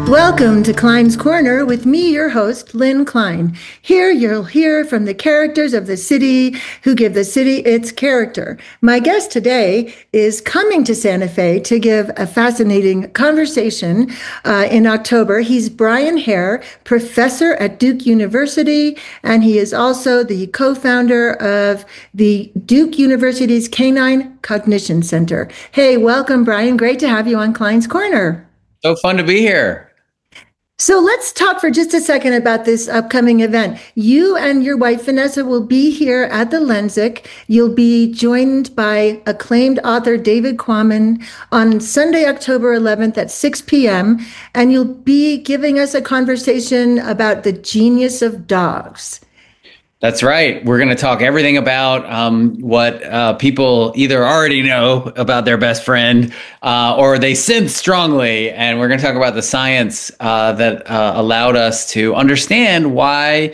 Welcome to Klein's Corner with me, your host, Lynn Klein. Here you'll hear from the characters of the city who give the city its character. My guest today is coming to Santa Fe to give a fascinating conversation in October. He's Brian Hare, professor at Duke University, and he is also the co-founder of the Duke University's Canine Cognition Center. Hey, welcome, Brian. Great to have you on Klein's Corner. So fun to be here. So let's talk for just a second about this upcoming event. You and your wife, Vanessa, will be here at the Lensic. You'll be joined by acclaimed author David Quammen on Sunday, October 11th at 6 p.m. And you'll be giving us a conversation about the genius of dogs. That's right. We're going to talk everything about what people either already know about their best friend or they sense strongly. And we're going to talk about the science that allowed us to understand why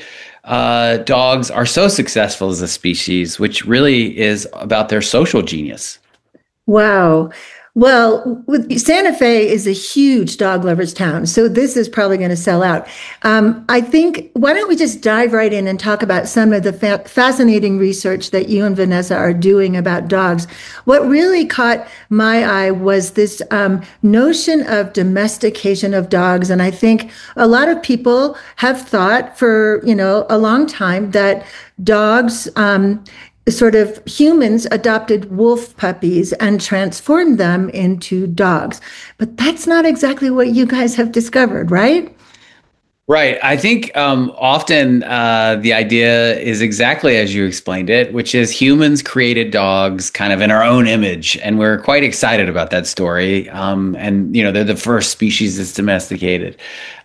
dogs are so successful as a species, which really is about their social genius. Wow. Well, Santa Fe is a huge dog lovers town, so this is probably going to sell out. I think, why don't we just dive right in and talk about some of the fascinating research that you and Vanessa are doing about dogs. What really caught my eye was this notion of domestication of dogs, and I think a lot of people have thought for, a long time that dogs sort of humans adopted wolf puppies and transformed them into dogs. But that's not exactly what you guys have discovered, right? Right. I think often the idea is exactly as you explained it, which is humans created dogs kind of in our own image. And we're quite excited about that story. They're the first species that's domesticated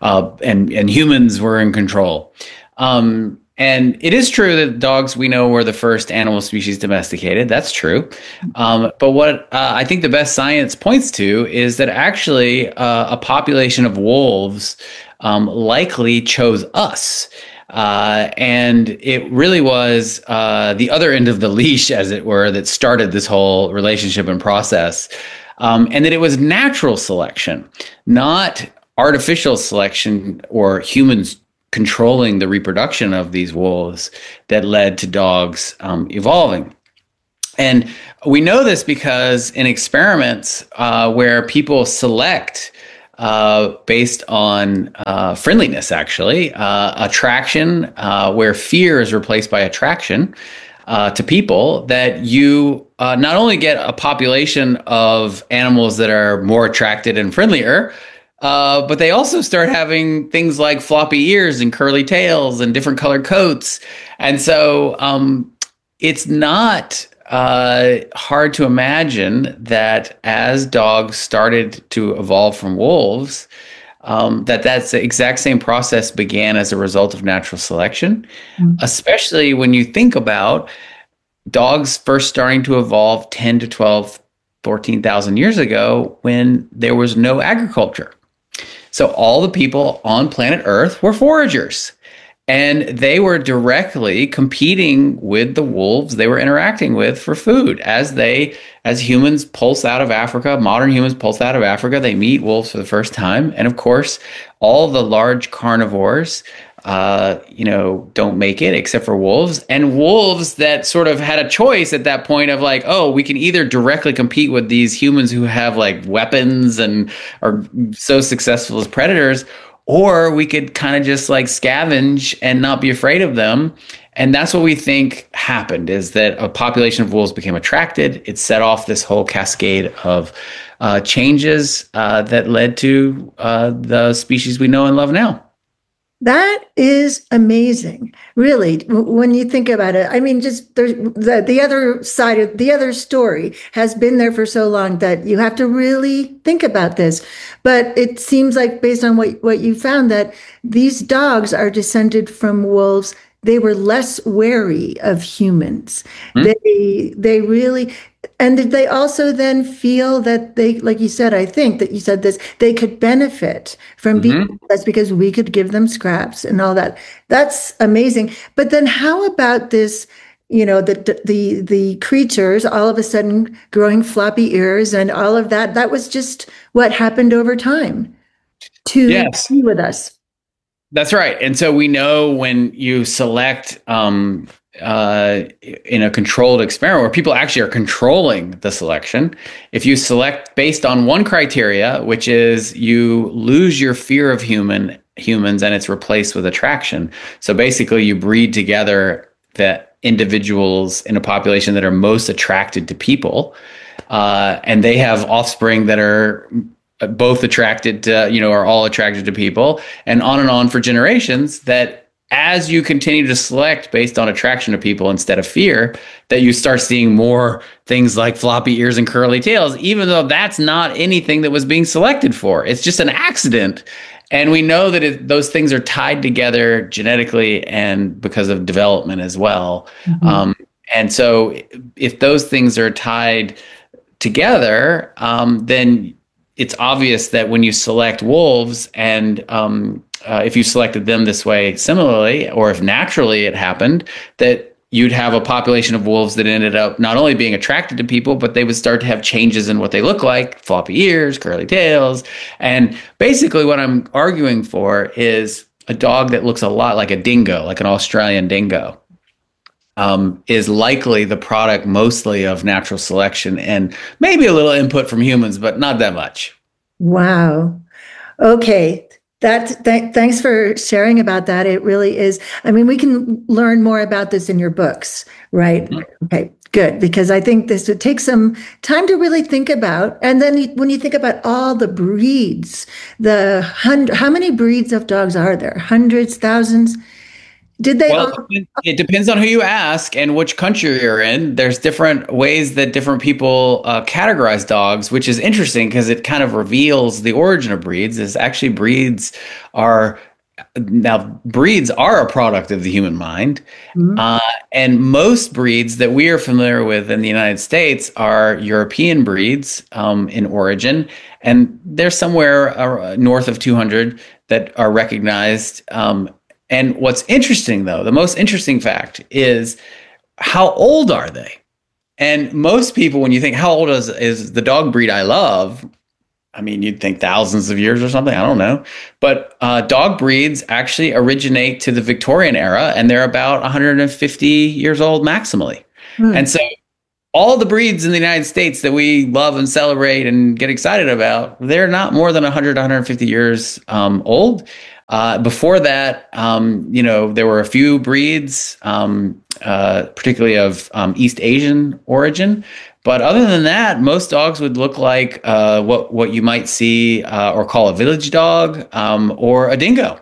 and humans were in control. And it is true that dogs we know were the first animal species domesticated. That's true. But what I think the best science points to is that actually a population of wolves likely chose us. And it really was the other end of the leash, as it were, that started this whole relationship and process. And that it was natural selection, not artificial selection or humans controlling the reproduction of these wolves that led to dogs evolving. And we know this because in experiments where people select based on friendliness, actually, attraction, where fear is replaced by attraction to people, that you not only get a population of animals that are more attracted and friendlier, but they also start having things like floppy ears and curly tails and different colored coats. And so it's not hard to imagine that as dogs started to evolve from wolves, that's the exact same process began as a result of natural selection, especially when you think about dogs first starting to evolve 10 to 12, 14,000 years ago when there was no agriculture. So all the people on planet Earth were foragers, and they were directly competing with the wolves they were interacting with for food. As humans pulse out of Africa, modern humans pulse out of Africa, they meet wolves for the first time. And of course, all the large carnivores don't make it except for wolves, and wolves that sort of had a choice at that point of like, oh, we can either directly compete with these humans who have like weapons and are so successful as predators, or we could kind of just like scavenge and not be afraid of them. And that's what we think happened, is that a population of wolves became attracted. It set off this whole cascade of changes that led to the species we know and love now. That is amazing, really, when you think about it. I mean, just the other side of the other story has been there for so long that you have to really think about this. But it seems like, based on what you found, that these dogs are descended from wolves. They were less wary of humans. They really, and did they also then feel that they, like you said, I think that you said this, they could benefit from being with us because we could give them scraps and all that. That's amazing. But then how about this, the creatures all of a sudden growing floppy ears and all of that? That was just what happened over time. to Yes. be with us. That's right. And so we know when you select in a controlled experiment where people actually are controlling the selection, if you select based on one criteria, which is you lose your fear of humans and it's replaced with attraction. So basically you breed together the individuals in a population that are most attracted to people, and they have offspring that are both attracted to, are all attracted to people, and on for generations, that as you continue to select based on attraction to people instead of fear, that you start seeing more things like floppy ears and curly tails, even though that's not anything that was being selected for. It's just an accident. And we know that those things are tied together genetically and because of development as well. And so if those things are tied together, then it's obvious that when you select wolves, and if you selected them this way similarly, or if naturally it happened, that you'd have a population of wolves that ended up not only being attracted to people, but they would start to have changes in what they look like, floppy ears, curly tails. And basically what I'm arguing for is a dog that looks a lot like a dingo, like an Australian dingo. Is likely the product mostly of natural selection and maybe a little input from humans, but not that much. Wow. Okay. Thanks for sharing about that. It really is. I mean, we can learn more about this in your books, right? Mm-hmm. Okay, good. Because I think this would take some time to really think about. And then when you think about all the breeds, how many breeds of dogs are there? Hundreds, thousands? Did they Well, all? it depends on who you ask and which country you're in. There's different ways that different people categorize dogs, which is interesting because it kind of reveals the origin of breeds. Is actually are breeds are a product of the human mind, and most breeds that we are familiar with in the United States are European breeds in origin, and there's somewhere north of 200 that are recognized. And what's interesting, though, the most interesting fact is how old are they? And most people, when you think how old is the dog breed I love, I mean, you'd think thousands of years or something. I don't know. But dog breeds actually originate to the Victorian era, and they're about 150 years old maximally. And so all the breeds in the United States that we love and celebrate and get excited about, they're not more than 100, 150 years old. Before that, there were a few breeds, particularly of East Asian origin. But other than that, most dogs would look like what you might see or call a village dog or a dingo.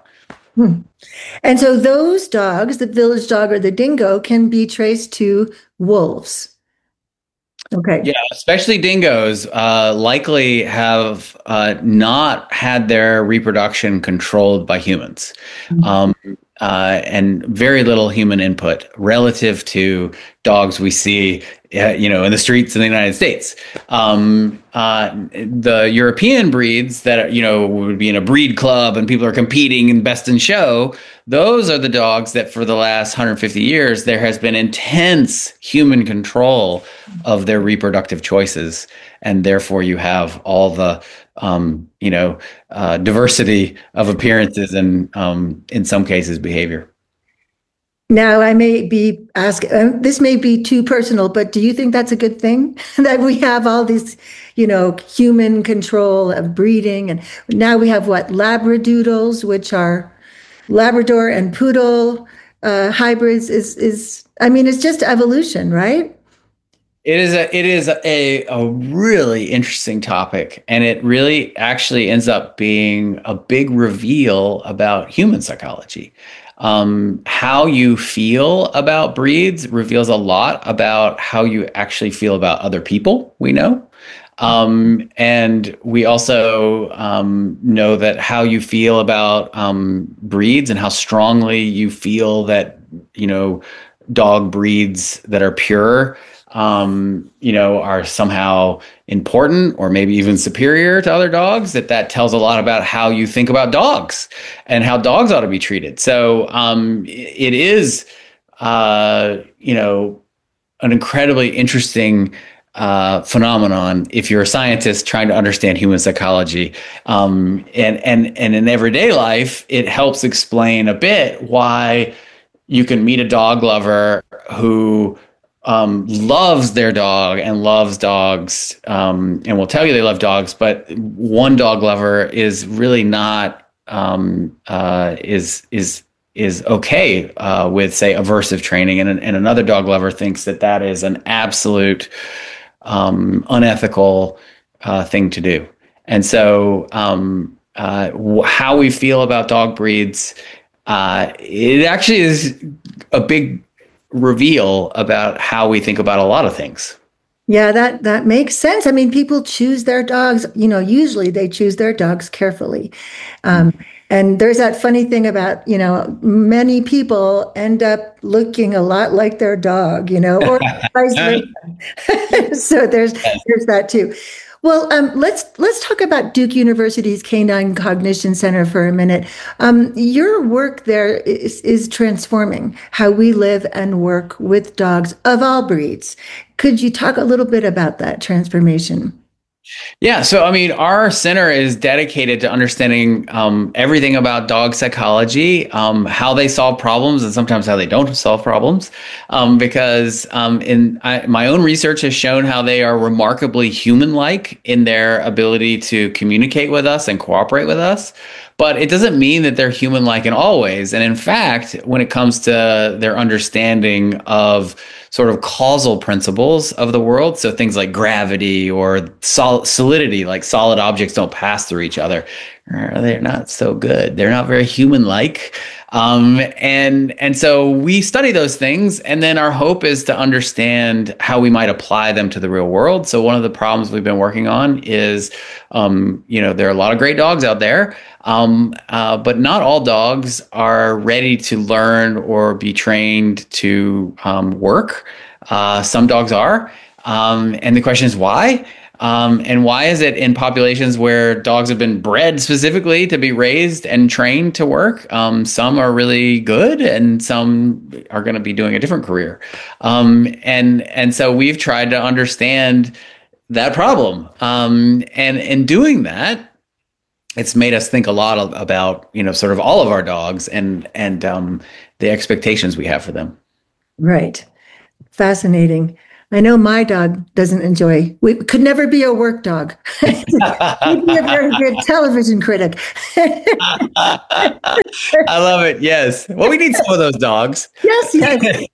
And so those dogs, the village dog or the dingo, can be traced to wolves. Okay. Yeah, especially dingoes likely have not had their reproduction controlled by humans, and very little human input relative to dogs we see, in the streets in the United States. The European breeds that would be in a breed club and people are competing in best in show. Those are the dogs that for the last 150 years, there has been intense human control of their reproductive choices. And therefore you have all the, diversity of appearances and in some cases behavior. Now, I may be asking, this may be too personal, but do you think that's a good thing that we have all this, human control of breeding? And now we have Labradoodles, which are Labrador and Poodle hybrids it's just evolution, right? It is a really interesting topic, and it really actually ends up being a big reveal about human psychology. How you feel about breeds reveals a lot about how you actually feel about other people, we know. And we also know that how you feel about breeds and how strongly you feel that, dog breeds that are pure, are somehow important or maybe even superior to other dogs, that tells a lot about how you think about dogs and how dogs ought to be treated. So it is, an incredibly interesting phenomenon if you're a scientist trying to understand human psychology. And in everyday life, it helps explain a bit why you can meet a dog lover who loves their dog and loves dogs, and will tell you they love dogs, but one dog lover is really not is okay with, say, aversive training, and another dog lover thinks that that is an absolute unethical thing to do. And so, how we feel about dog breeds, it actually is a big reveal about how we think about a lot of things. Yeah, that makes sense. I mean, people choose their dogs, usually they choose their dogs carefully. And there's that funny thing about, many people end up looking a lot like their dog, or vice versa. So there's that too. Well, let's talk about Duke University's Canine Cognition Center for a minute. Your work there is transforming how we live and work with dogs of all breeds. Could you talk a little bit about that transformation? Yeah, so I mean, our center is dedicated to understanding everything about dog psychology, how they solve problems, and sometimes how they don't solve problems. Because my own research has shown how they are remarkably human-like in their ability to communicate with us and cooperate with us. But it doesn't mean that they're human-like in all ways. And in fact, when it comes to their understanding of sort of causal principles of the world, so things like gravity or solidity, like solid objects don't pass through each other, they're not so good. They're not very human-like. And so we study those things, and then our hope is to understand how we might apply them to the real world. So one of the problems we've been working on is, there are a lot of great dogs out there, but not all dogs are ready to learn or be trained to work. Some dogs are, and the question is why? And why is it in populations where dogs have been bred specifically to be raised and trained to work? Some are really good, and some are going to be doing a different career. And so we've tried to understand that problem. And in doing that, it's made us think a lot about, sort of all of our dogs and the expectations we have for them. Right. Fascinating. I know my dog doesn't enjoy, we could never be a work dog. He'd be a very good television critic. I love it. Yes. Well, we need some of those dogs. Yes, yes.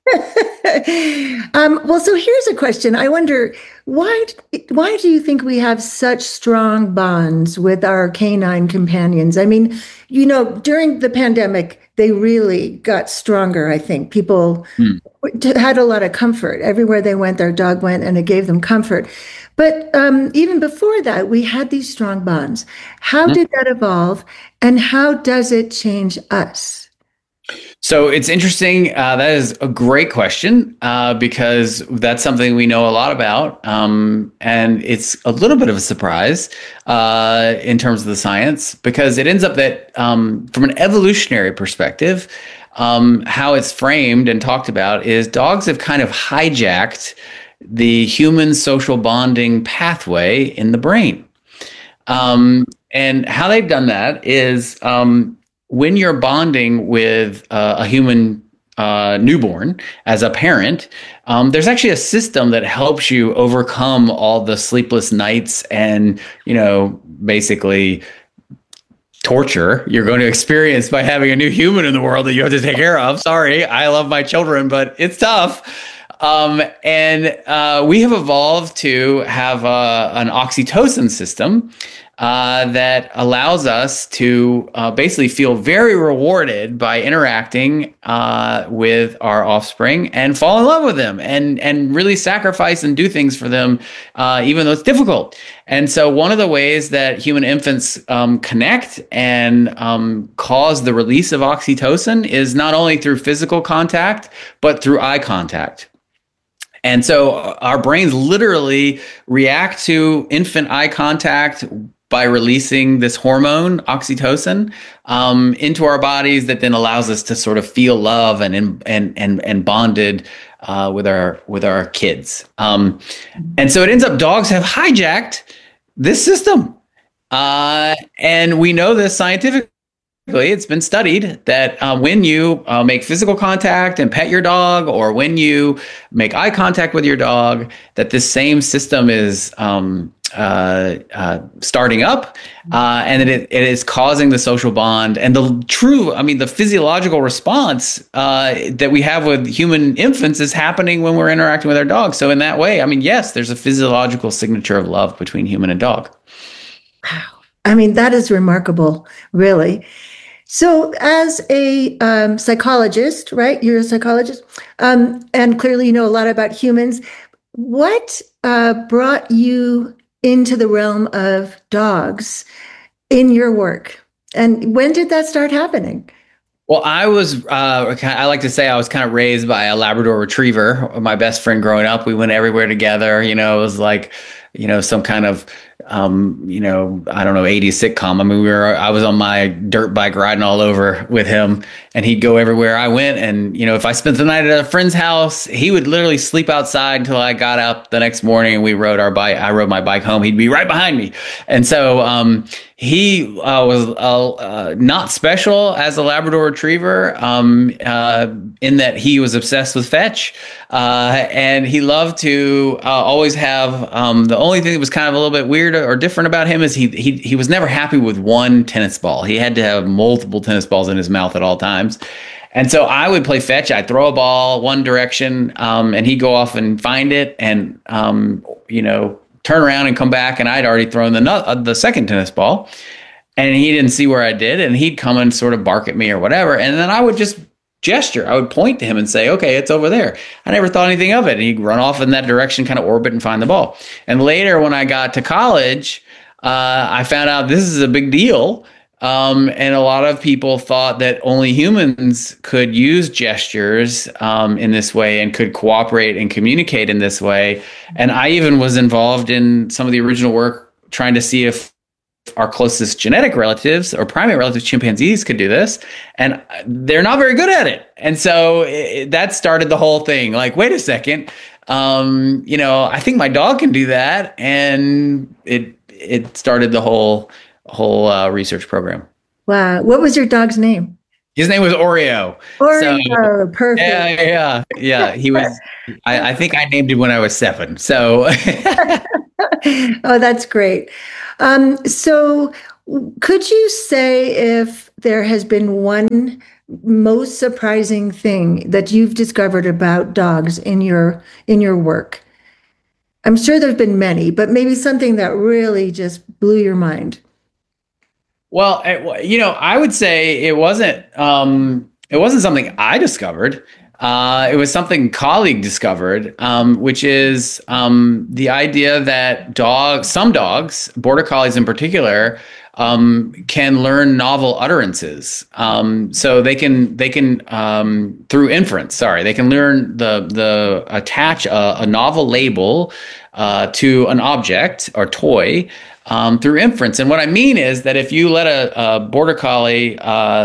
Well, so here's a question. I wonder, why do you think we have such strong bonds with our canine companions? I mean, during the pandemic, they really got stronger, I think. People had a lot of comfort. Everywhere they went, their dog went, and it gave them comfort. But even before that, we had these strong bonds. How did that evolve, and how does it change us? So it's interesting. That is a great question, because that's something we know a lot about. And it's a little bit of a surprise in terms of the science, because it ends up that from an evolutionary perspective, how it's framed and talked about is dogs have kind of hijacked the human social bonding pathway in the brain. And how they've done that is, when you're bonding with a human newborn as a parent, there's actually a system that helps you overcome all the sleepless nights and, basically torture you're going to experience by having a new human in the world that you have to take care of. Sorry, I love my children, but it's tough. And we have evolved to have an oxytocin system that allows us to basically feel very rewarded by interacting with our offspring and fall in love with them and really sacrifice and do things for them, even though it's difficult. And so one of the ways that human infants connect and cause the release of oxytocin is not only through physical contact, but through eye contact. And so our brains literally react to infant eye contact by releasing this hormone, oxytocin, into our bodies that then allows us to sort of feel love and bonded with our kids. And so it ends up dogs have hijacked this system. And we know this scientifically. It's been studied that when you make physical contact and pet your dog, or when you make eye contact with your dog, that this same system is starting up, and that it is causing the social bond and the physiological response that we have with human infants is happening when we're interacting with our dogs. So in that way, I mean, yes, there's a physiological signature of love between human and dog. I mean, that is remarkable, really. So, as a psychologist, right? You're a psychologist, and clearly you know a lot about humans. What brought you into the realm of dogs in your work, and when did that start happening? Well, I like to say I was kind of raised by a Labrador Retriever, my best friend growing up. We went everywhere together. You know, it was like, some kind of, I don't know, 80s sitcom. I mean, I was on my dirt bike riding all over with him, and he'd go everywhere I went. And, if I spent the night at a friend's house, he would literally sleep outside until I got up the next morning and we rode our bike. I rode my bike home. He'd be right behind me. And so, he was not special as a Labrador Retriever in that he was obsessed with fetch, and he loved to always have the only thing that was kind of a little bit weird or different about him is he was never happy with one tennis ball. He had to have multiple tennis balls in his mouth at all times. And so I would play fetch. I'd throw a ball one direction, and he'd go off and find it, and turn around and come back, and I'd already thrown the second tennis ball, and he didn't see where I did, and he'd come and sort of bark at me or whatever, and then I would just gesture. I would point to him and say, okay, it's over there. I never thought anything of it, and he'd run off in that direction, kind of orbit and find the ball. And later, when I got to college, I found out this is a big deal. And a lot of people thought that only humans could use gestures in this way and could cooperate and communicate in this way. And I even was involved in some of the original work trying to see if our closest genetic relatives or primate relatives, chimpanzees, could do this. And they're not very good at it. And so that started the whole thing. Like, wait a second, I think my dog can do that. And it started the whole research program. Wow. What was your dog's name? His name was Oreo. Oreo, perfect. Yeah. He was, I think I named him when I was 7. So. Oh, that's great. So could you say if there has been one most surprising thing that you've discovered about dogs in your work? I'm sure there've been many, but maybe something that really just blew your mind. Well, I would say it wasn't something I discovered. It was something a colleague discovered, which is the idea that some dogs, border collies in particular, can learn novel utterances. So they can through inference. Sorry, they can learn the attach a novel label to an object or toy through inference. And what I mean is that if you let a border collie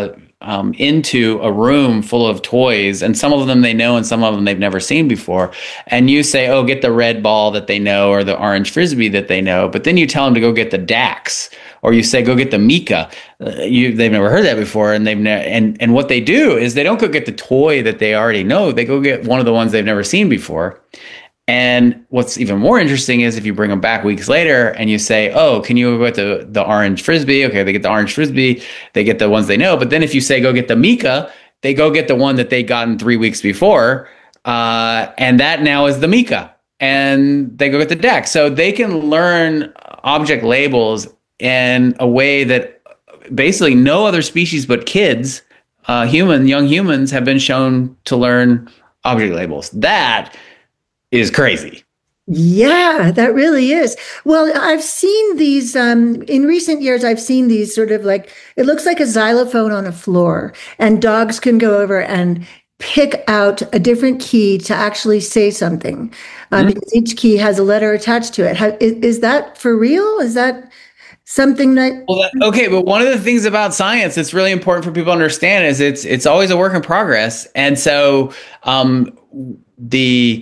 into a room full of toys, and some of them they know and some of them they've never seen before, and you say, oh, get the red ball that they know or the orange frisbee that they know, but then you tell them to go get the Dax, or you say go get the Mika, they've never heard that before, and and what they do is they don't go get the toy that they already know, they go get one of the ones they've never seen before. And what's even more interesting is if you bring them back weeks later and you say, oh, can you go get the orange frisbee? Okay, they get the orange frisbee, they get the ones they know. But then if you say, go get the Mika, they go get the one that they gotten 3 weeks before. And that now is the Mika. And they go get the Dax. So they can learn object labels in a way that basically no other species but kids, young humans, have been shown to learn object labels. That is crazy. Yeah, that really is. Well, I've seen these in recent years. I've seen these sort of like, it looks like a xylophone on a floor, and dogs can go over and pick out a different key to actually say something, because each key has a letter attached to it. Is that for real? Is that something that? Well, okay, but one of the things about science that's really important for people to understand is it's always a work in progress, and so the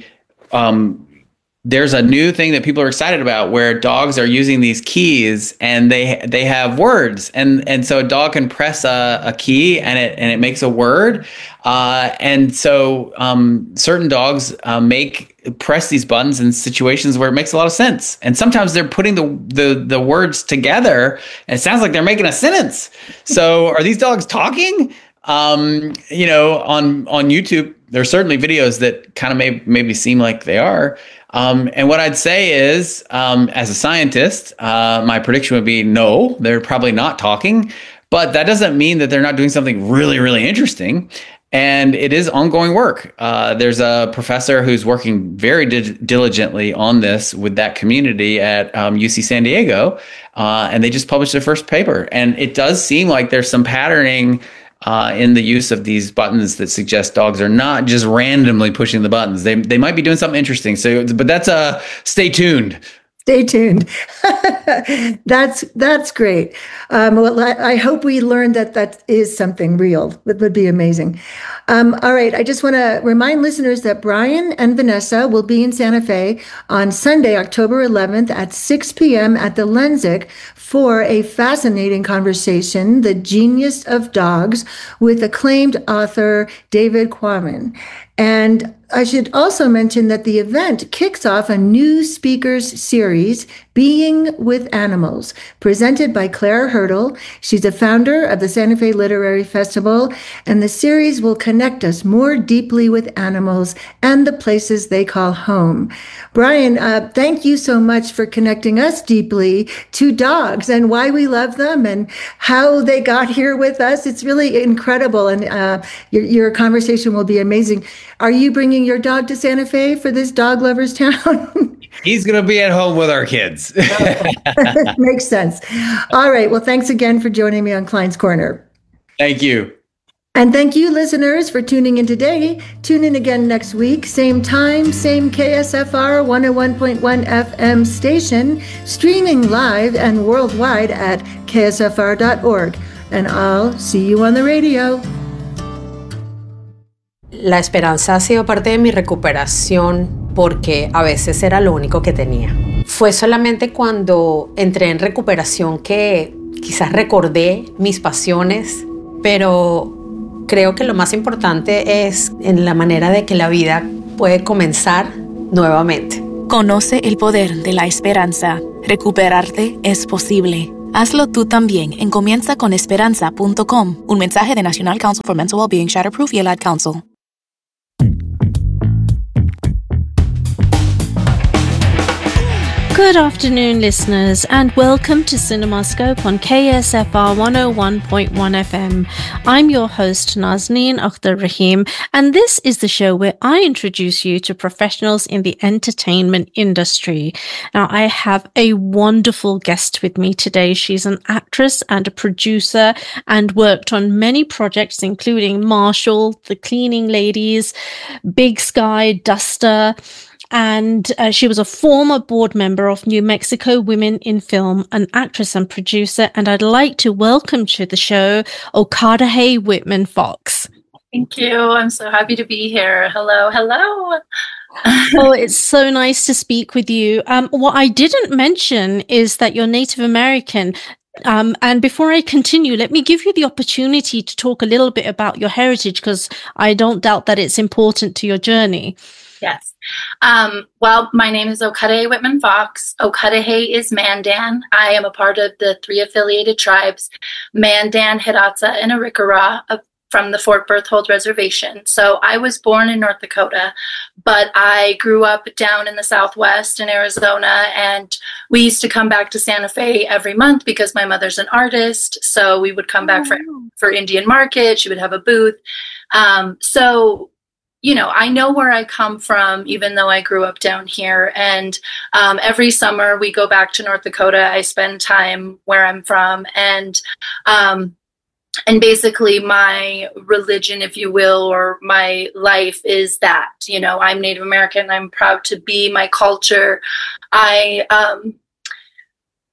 there's a new thing that people are excited about where dogs are using these keys and they have words, and so a dog can press a key and it makes a word, and so certain dogs press these buttons in situations where it makes a lot of sense, and sometimes they're putting the words together and it sounds like they're making a sentence. So are these dogs talking? On YouTube, there's certainly videos that kind of maybe seem like they are. And what I'd say is, as a scientist, my prediction would be no, they're probably not talking, but that doesn't mean that they're not doing something really, really interesting. And it is ongoing work. There's a professor who's working very diligently on this with that community at UC San Diego, and they just published their first paper. And it does seem like there's some patterning in the use of these buttons that suggest dogs are not just randomly pushing the buttons. They might be doing something interesting. So, but that's stay tuned. Stay tuned. That's great. Well, I hope we learned that is something real. That would be amazing. All right. I just want to remind listeners that Brian and Vanessa will be in Santa Fe on Sunday, October 11th at 6 p.m. at the Lensic for a fascinating conversation, The Genius of Dogs, with acclaimed author David Quammen. And I should also mention that the event kicks off a new speakers series, Being with Animals, presented by Claire Hurdle. She's a founder of the Santa Fe Literary Festival, and the series will connect us more deeply with animals and the places they call home. Brian, thank you so much for connecting us deeply to dogs and why we love them and how they got here with us. It's really incredible, and your conversation will be amazing. Are you bringing your dog to Santa Fe for this dog lovers town? He's going to be at home with our kids. Makes sense. All right. Well, thanks again for joining me on Klein's Corner. Thank you. And thank you, listeners, for tuning in today. Tune in again next week, same time, same KSFR 101.1 FM station, streaming live and worldwide at ksfr.org. And I'll see you on the radio. La esperanza ha sido parte de mi recuperación porque a veces era lo único que tenía. Fue solamente cuando entré en recuperación que quizás recordé mis pasiones, pero creo que lo más importante es en la manera de que la vida puede comenzar nuevamente. Conoce el poder de la esperanza. Recuperarte es posible. Hazlo tú también en comienzaconesperanza.com. Un mensaje de National Council for Mental Wellbeing, Shatterproof y el Ad Council. Good afternoon, listeners, and welcome to CinemaScope on KSFR 101.1 FM. I'm your host, Nazneen Akhtar Rahim, and this is the show where I introduce you to professionals in the entertainment industry. Now, I have a wonderful guest with me today. She's an actress and a producer and worked on many projects, including Marshall, The Cleaning Ladies, Big Sky, Duster, and she was a former board member of New Mexico Women in Film, an actress and producer. And I'd like to welcome to the show Okadahe Whitman Fox. Thank you. I'm so happy to be here. Hello. Oh, it's so nice to speak with you. What I didn't mention is that you're Native American. And before I continue, let me give you the opportunity to talk a little bit about your heritage, because I don't doubt that it's important to your journey. Yes. Well, my name is Okadahe Whitman Fox. Okadahe is Mandan. I am a part of the 3 affiliated tribes, Mandan, Hidatsa, and Arikara, from the Fort Berthold Reservation. So I was born in North Dakota, but I grew up down in the Southwest in Arizona, and we used to come back to Santa Fe every month because my mother's an artist. So we would come back for Indian Market. She would have a booth. So you know, I know where I come from, even though I grew up down here. And every summer we go back to North Dakota. I spend time where I'm from. And basically my religion, if you will, or my life is that, you know, I'm Native American. I'm proud to be my culture. I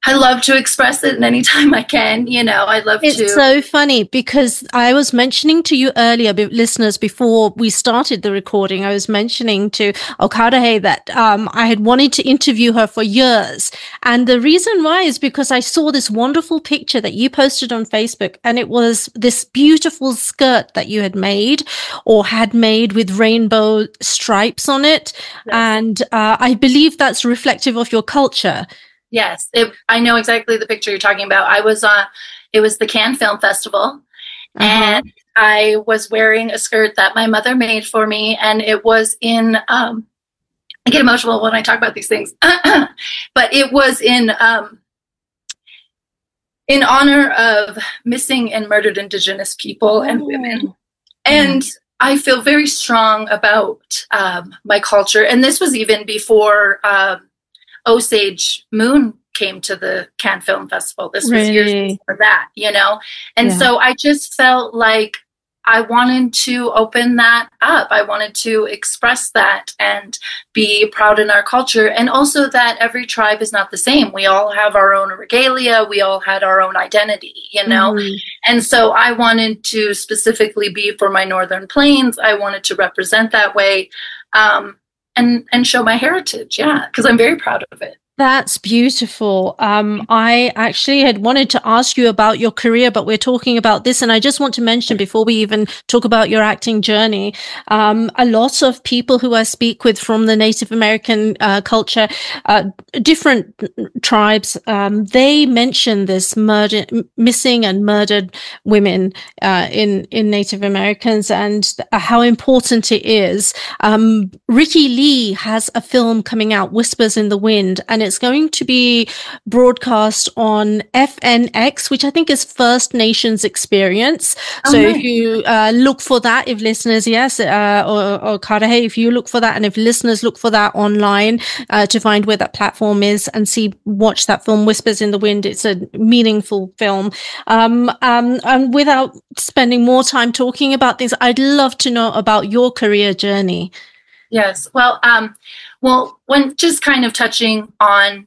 I love to express it, and anytime I can, I love It's to. so funny because I was mentioning to you earlier, listeners, before we started the recording, I was mentioning to Okadahe that I had wanted to interview her for years. And the reason why is because I saw this wonderful picture that you posted on Facebook, and it was this beautiful skirt that you had made with rainbow stripes on it. Yes. And I believe that's reflective of your culture. Yes, I know exactly the picture you're talking about. It was the Cannes Film Festival, and I was wearing a skirt that my mother made for me, and it was in, I get emotional when I talk about these things, but it was in honor of missing and murdered Indigenous people and women. And I feel very strong about my culture, and this was even before Osage Moon came to the Cannes Film Festival. This was years before that, And so I just felt like I wanted to open that up. I wanted to express that and be proud in our culture. And also that every tribe is not the same. We all have our own regalia. We all had our own identity, And so I wanted to specifically be for my Northern Plains. I wanted to represent that way. And show my heritage, because I'm very proud of it. That's beautiful. I actually had wanted to ask you about your career, but we're talking about this. And I just want to mention before we even talk about your acting journey, a lot of people who I speak with from the Native American culture, different tribes, they mention this missing and murdered women in Native Americans and how important it is. Ricky Lee has a film coming out, Whispers in the Wind, and it's going to be broadcast on FNX, which I think is First Nations Experience. So if you look for that, if listeners, or Karahe, if you look for that, and if listeners look for that online to find where that platform is and watch that film, Whispers in the Wind, it's a meaningful film. And without spending more time talking about this, I'd love to know about your career journey. Yes. Well, when just kind of touching on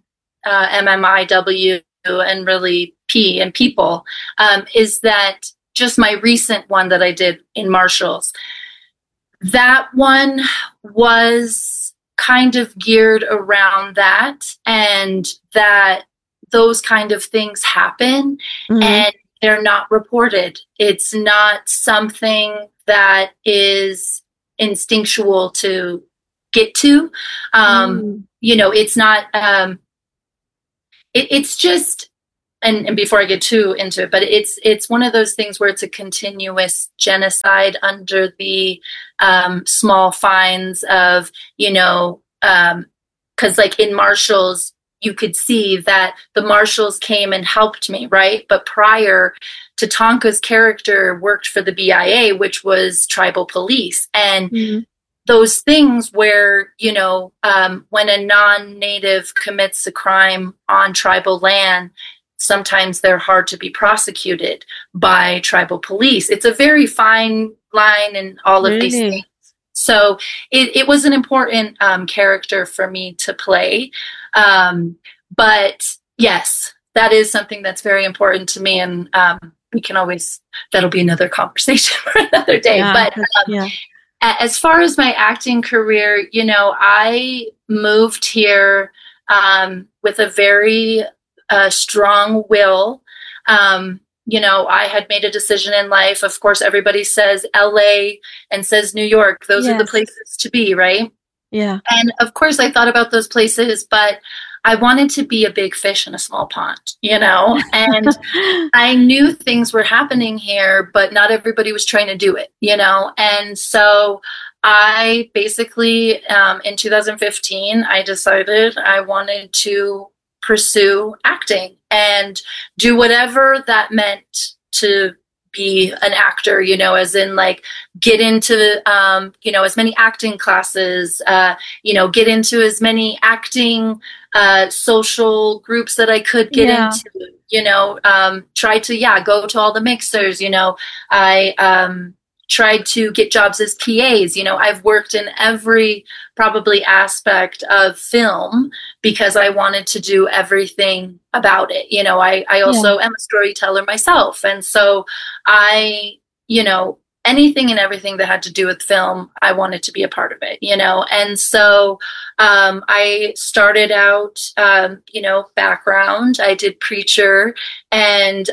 MMIW and really P and people, is that just my recent one that I did in Marshalls. That one was kind of geared around that, and that those kind of things happen and they're not reported. It's not something that is instinctual to get to. It's not, it's just, and before I get too into it, but it's one of those things where it's a continuous genocide under the small fines of, because like in Marshalls, you could see that the Marshals came and helped me, right? But prior, Tatanka's character worked for the BIA, which was tribal police. And those things where, when a non-native commits a crime on tribal land, sometimes they're hard to be prosecuted by tribal police. It's a very fine line and all of these things. So it was an important character for me to play. But yes, that is something that's very important to me. And we can always, that'll be another conversation for another day. As far as my acting career, I moved here with a very strong will. I had made a decision in life. Of course, everybody says LA and says New York. Those are the places to be, right? Yeah. And of course, I thought about those places, but I wanted to be a big fish in a small pond, and I knew things were happening here, but not everybody was trying to do it, and so I basically, in 2015, I decided I wanted to pursue acting and do whatever that meant to be an actor, as in like get into, as many acting classes, get into as many acting social groups that I could get into, try to, go to all the mixers, I tried to get jobs as PAs. I've worked in every probably aspect of film because I wanted to do everything about it. I also am a storyteller myself. And so anything and everything that had to do with film, I wanted to be a part of it, And so I started out, background. I did Preacher and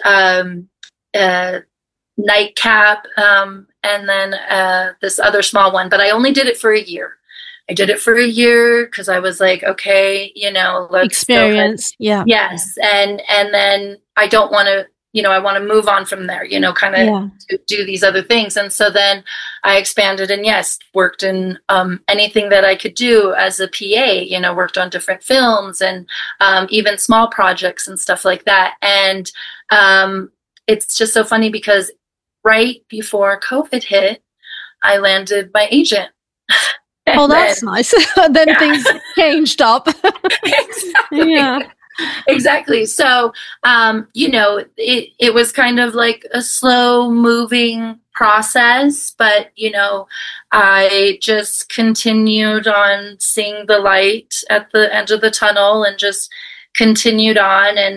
Nightcap, and then this other small one, but I only did it for a year. I did it for a year because I was like, okay, let's experience. Yeah. Yes. And then I don't want to, I want to move on from there, kind of do these other things. And so then I expanded and worked in anything that I could do as a PA, worked on different films and even small projects and stuff like that. And it's just so funny because right before COVID hit, I landed my agent. Oh, that's nice. Then things changed up. Exactly. Yeah. Exactly. So, it was kind of like a slow moving process, but, I just continued on seeing the light at the end of the tunnel and just continued on. And,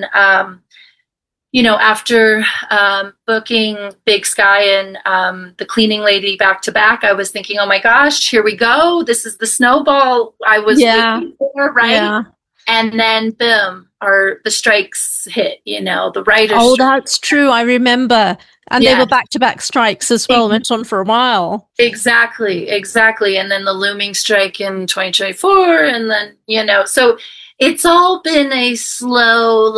after booking Big Sky and The Cleaning Lady back to back, I was thinking, oh my gosh, here we go. This is the snowball I was waiting for, right? Yeah. And then boom, the strikes hit, the writers. Oh, that's true. I remember. And they were back-to-back strikes as well, went on for a while. Exactly. And then the looming strike in 2024. And then, so it's all been a slow,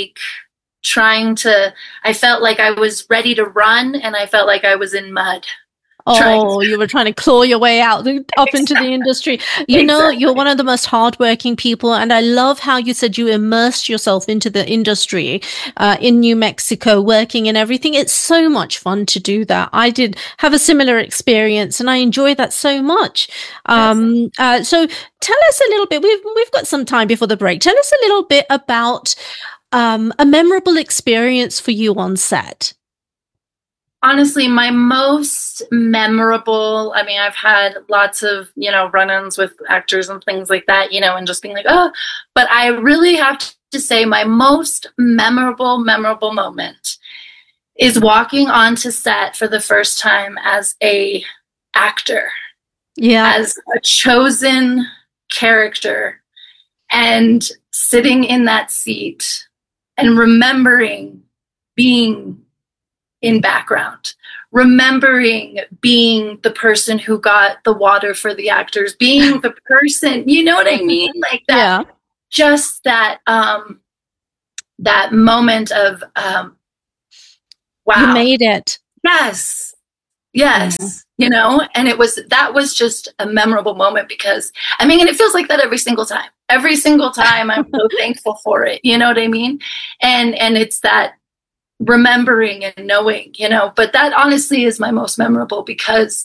I felt like I was ready to run and I felt like I was in mud. You were trying to claw your way out up into the industry. You're one of the most hardworking people. And I love how you said you immersed yourself into the industry in New Mexico, working and everything. It's so much fun to do that. I did have a similar experience and I enjoy that so much. So tell us a little bit, we've got some time before the break. Tell us a little bit about a memorable experience for you on set. Honestly, my most memorable, I've had lots of, run-ins with actors and things like that, and just being like, oh, but I really have to say my most memorable moment is walking onto set for the first time as a actor. Yeah. As a chosen character and sitting in that seat and remembering being in background, remembering being the person who got the water for the actors, being the person, you know what I mean? Like that, just that, that moment of, wow. You made it. Yes. And that was just a memorable moment because, and it feels like that every single time. Every single time I'm so thankful for it. You know what I mean? And it's that remembering and knowing, but that honestly is my most memorable because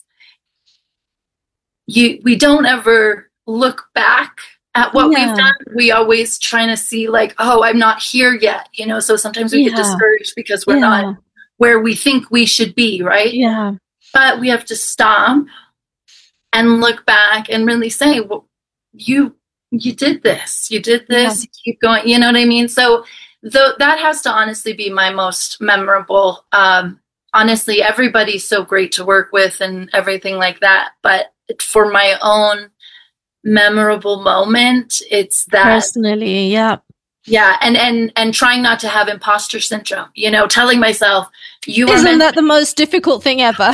we don't ever look back at what we've done. We always trying to see oh, I'm not here yet, so sometimes we get discouraged because we're not where we think we should be, right? Yeah. But we have to stop and look back and really say, well, you did this, you keep going, you know what I mean? So that has to honestly be my most memorable. Honestly, everybody's so great to work with and everything like that. But for my own memorable moment, it's that. Personally, yeah. Yeah, and trying not to have imposter syndrome, telling myself, Isn't that the most difficult thing ever?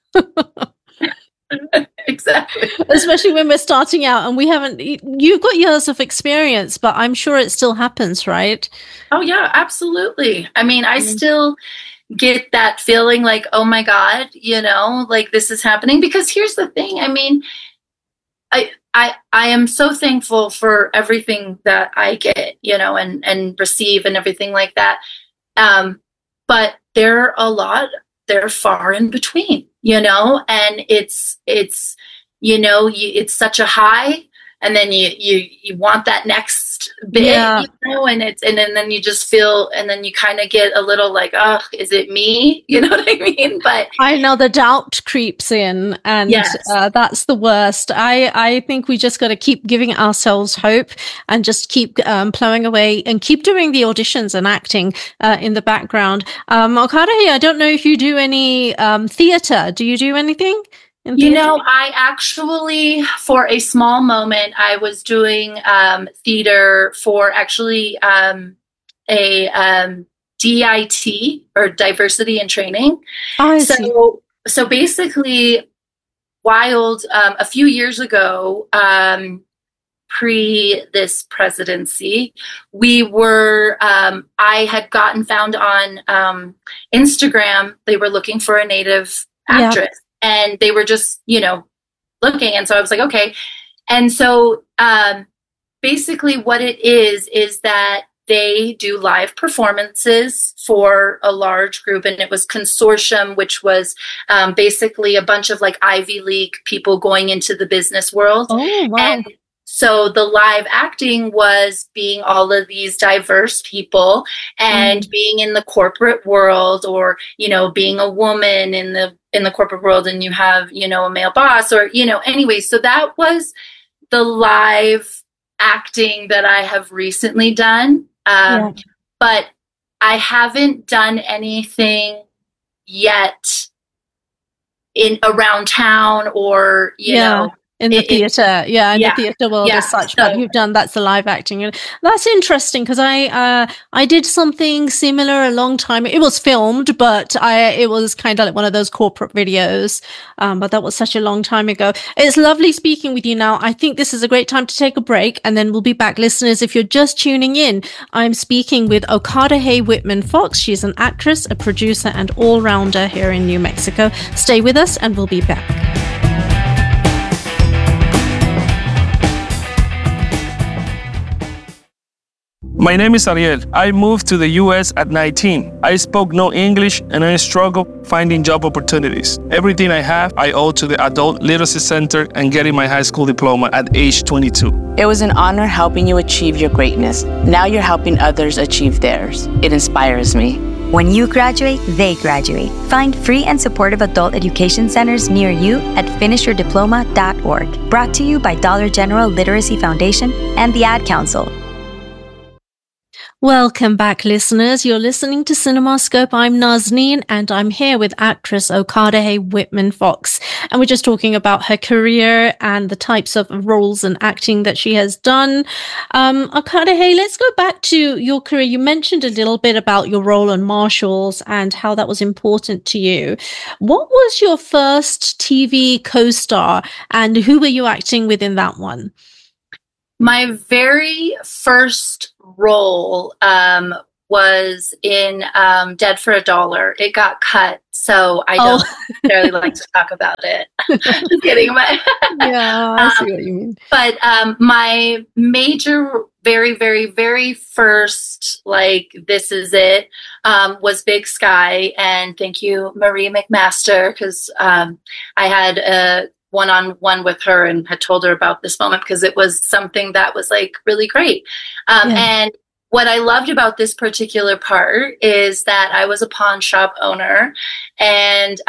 Exactly. Especially when we're starting out and you've got years of experience, but I'm sure it still happens, right? Oh yeah, absolutely. I still get that feeling like, oh my God, this is happening because here's the thing. I am so thankful for everything that I get, and receive and everything like that. But they're far in between, and it's such a high and then you want that next bit, Yeah. and then you just feel, and then you kind of get a little like, oh, is it me? You know what I mean? But I know the doubt creeps in, and Yes. that's the worst. I think we just got to keep giving ourselves hope and just keep plowing away and keep doing the auditions and acting in the background. Okarehe, I don't know if you do any theater. Do you do anything in You theater? know, I actually, for a small moment, I was doing theater for actually a DIT, or diversity in training. I see. So basically, Wild, a few years ago, pre this presidency, we were, I had gotten found on Instagram. They were looking for a Native Yeah. actress, and they were just, looking. And so I was like, okay. And so basically what it is that they do live performances for a large group, and it was consortium, which was basically a bunch of like Ivy League people going into the business world. Oh, wow. And so the live acting was being all of these diverse people and being in the corporate world, or, being a woman in the corporate world, and you have, a male boss, or, anyway, so that was the live acting that I have recently done. Yeah. But I haven't done anything yet in around town, or, in the theater, in the theater world yeah, as such, but you've done that's the live acting, and that's interesting because I did something similar a long time. It was filmed, but it was kind of like one of those corporate videos. But that was such a long time ago. It's lovely speaking with you now. I think this is a great time to take a break, and then we'll be back, listeners. If you're just tuning in, I'm speaking with Okarehe Whitman Fox. She's an actress, a producer, and all-rounder here in New Mexico. Stay with us, and we'll be back. My name is Ariel. I moved to the US at 19. I spoke no English and I struggled finding job opportunities. Everything I have, I owe to the Adult Literacy Center and getting my high school diploma at age 22. It was an honor helping you achieve your greatness. Now you're helping others achieve theirs. It inspires me. When you graduate, they graduate. Find free and supportive adult education centers near you at finishyourdiploma.org. Brought to you by Dollar General Literacy Foundation and the Ad Council. Welcome back, listeners. You're listening to CinemaScope. I'm Nazneen, and I'm here with actress Okarehe Whitman Fox. And we're just talking about her career and the types of roles and acting that she has done. Okarehe, let's go back to your career. You mentioned a little bit about your role on Marshalls and how that was important to you. What was your first TV co-star, and who were you acting with in that one? My very first role was in Dead for a Dollar. It got cut, so I don't necessarily like to talk about it. Just kidding. But yeah, I see what you mean. But my major, very, very, very first, this is it, was Big Sky. And thank you, Marie McMaster, because I had a one-on-one with her and had told her about this moment because it was something that was really great. And what I loved about this particular part is that I was a pawn shop owner, and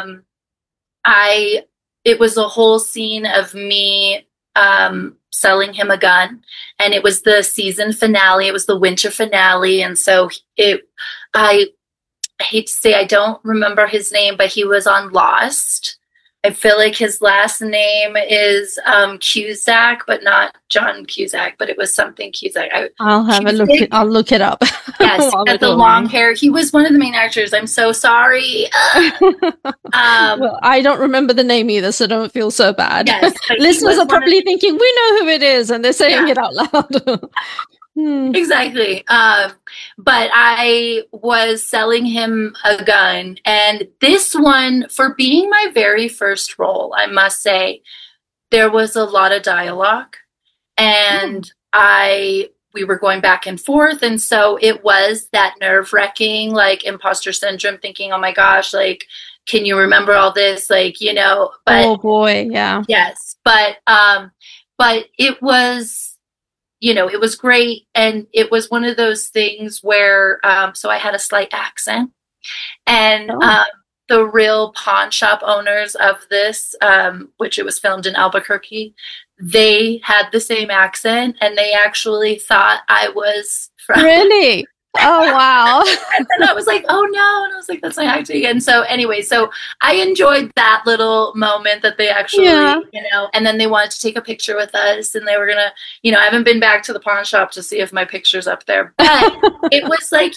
it was a whole scene of me selling him a gun, and it was the season finale. It was the winter finale. And so I hate to say, I don't remember his name, but he was on Lost. I feel like his last name is Cusack, but not John Cusack, but it was something Cusack. I'll have a look. I'll look it up. Yes, had the long hair. He was one of the main actors. I'm so sorry. Well, I don't remember the name either, so don't feel so bad. Yes, listeners are probably thinking, we know who it is, and they're saying it out loud. Exactly. But I was selling him a gun, and this one, for being my very first role, I must say, there was a lot of dialogue, and we were going back and forth. And so it was that nerve-wracking, imposter syndrome, thinking, oh my gosh, can you remember all this? But oh boy. Yeah. Yes. But, but it was, it was great. And it was one of those things where, so I had a slight accent, and the real pawn shop owners of this, which it was filmed in Albuquerque, they had the same accent, and they actually thought I was from... Really? Oh, wow. And then I was like, oh no. And I was like, that's not acting. And so anyway, so I enjoyed that little moment that they actually, and then they wanted to take a picture with us, and they were going to, I haven't been back to the pawn shop to see if my picture's up there, but it was like,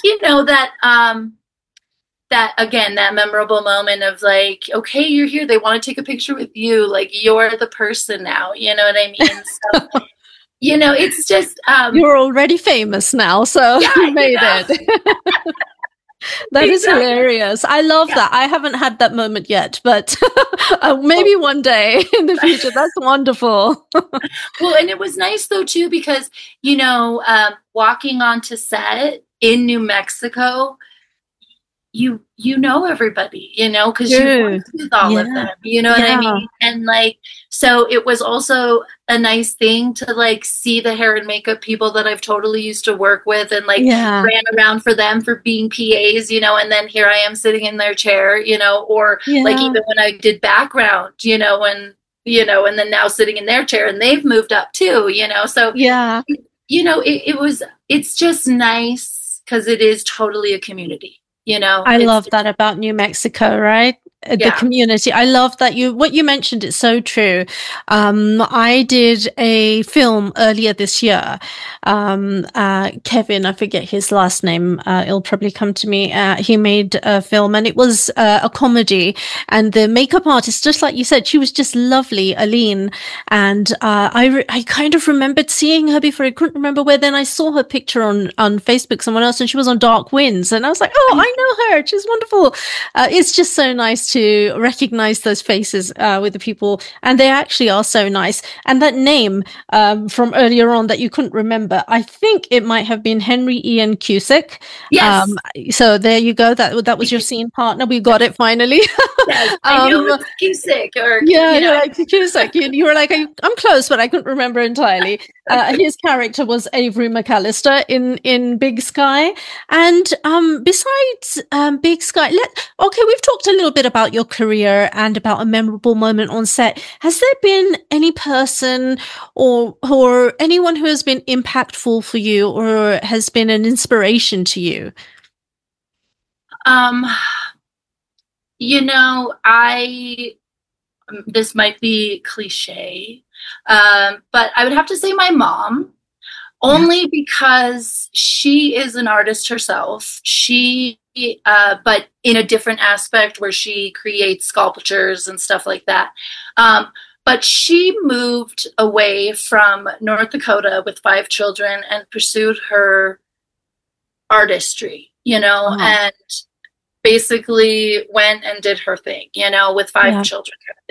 that again, that memorable moment of like, okay, you're here. They want to take a picture with you. Like, you're the person now. You know what I mean? So, it's just... You're already famous now, so you made it. That is hilarious. I love that. I haven't had that moment yet, but maybe one day in the future. That's wonderful. Well, and it was nice though too, because, walking onto set in New Mexico, you know everybody, because you work with all of them, you know what I mean? And like, so it was also a nice thing to like see the hair and makeup people that I've totally used to work with, and like ran around for them for being PAs, and then here I am sitting in their chair, or like even when I did background, and then now sitting in their chair, and they've moved up too, so it's just nice because it is totally a community. I love that about New Mexico, right? The community. I love that what you mentioned is so true. I did a film earlier this year. Kevin, I forget his last name. It'll probably come to me. He made a film, and it was a comedy. And the makeup artist, just like you said, she was just lovely, Aline. And I kind of remembered seeing her before. I couldn't remember where. Then I saw her picture on Facebook, someone else, and she was on Dark Winds. And I was like, oh, I know her. She's wonderful. It's just so nice to recognize those faces with the people, and they actually are so nice. And that name from earlier on that you couldn't remember, I think it might have been Henry Ian Cusick. Yes. So there you go. That was your scene partner. We got it finally. Yes, I knew it was Cusick. You're like Cusick. You were like, I'm close, but I couldn't remember entirely. His character was Avery McAllister in Big Sky. And besides Big Sky, we've talked a little bit about your career and about a memorable moment on set. Has there been any person or anyone who has been impactful for you or has been an inspiration to you? This might be cliche, but I would have to say my mom, only because she is an artist herself. But in a different aspect where she creates sculptures and stuff like that. But she moved away from North Dakota with 5 children and pursued her artistry, and basically went and did her thing, with 5 children.